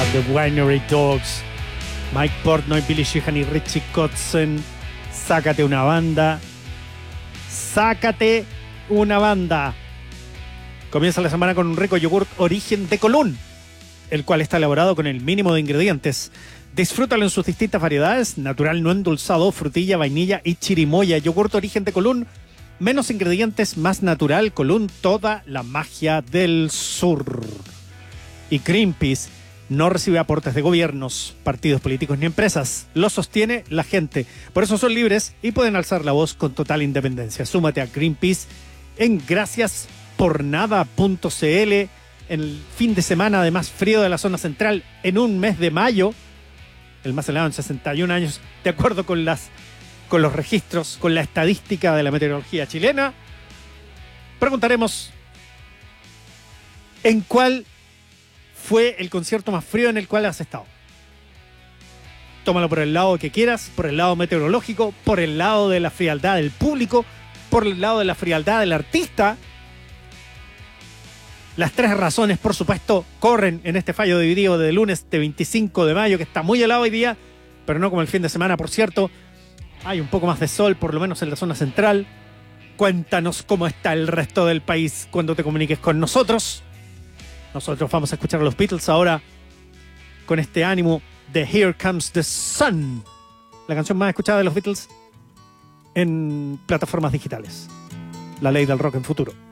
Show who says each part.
Speaker 1: The Winery Dogs, Mike Portnoy, Billy Sheehan y Richie Kotzen. Sácate una banda. Sácate una banda. Comienza la semana con un rico yogurt origen de Colún, el cual está elaborado con el mínimo de ingredientes. Disfrútalo en sus distintas variedades: natural, no endulzado, frutilla, vainilla y chirimoya. Yogurt origen de Colún, menos ingredientes, más natural. Colún, toda la magia del sur. Y Greenpeace no recibe aportes de gobiernos, partidos políticos ni empresas. Lo sostiene la gente. Por eso son libres y pueden alzar la voz con total independencia. Súmate a Greenpeace en graciaspornada.cl. En el fin de semana de más frío de la zona central, en un mes de mayo, el más helado en 61 años, de acuerdo con los registros, con la estadística de la meteorología chilena. Preguntaremos en cuál fue el concierto más frío en el cual has estado. Tómalo por el lado que quieras, por el lado meteorológico, por el lado de la frialdad del público, por el lado de la frialdad del artista. Las tres razones, por supuesto, corren en este fallo dividido de lunes de 25 de mayo, que está muy helado hoy día, pero no como el fin de semana, por cierto. Hay un poco más de sol, por lo menos en la zona central. Cuéntanos cómo está el resto del país cuando te comuniques con nosotros. Nosotros vamos a escuchar a los Beatles ahora con este ánimo de Here Comes the Sun, la canción más escuchada de los Beatles en plataformas digitales. La ley del rock en futuro.